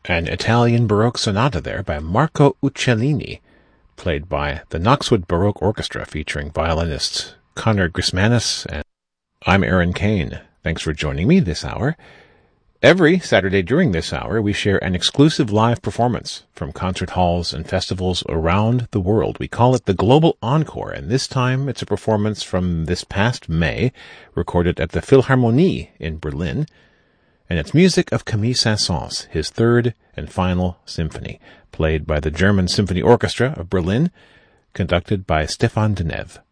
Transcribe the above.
An Italian Baroque sonata there by Marco Uccellini, played by the Knoxwood Baroque Orchestra featuring violinists Conor Grismanis. And I'm Aaron Kane. Thanks for joining me this hour. Every Saturday during this hour, we share an exclusive live performance from concert halls and festivals around the world. We call it the Global Encore, and this time it's a performance from this past May, recorded at the Philharmonie in Berlin. And it's music of Camille Saint-Saëns, his third and final symphony, played by the German Symphony Orchestra of Berlin, conducted by Stefan Denève.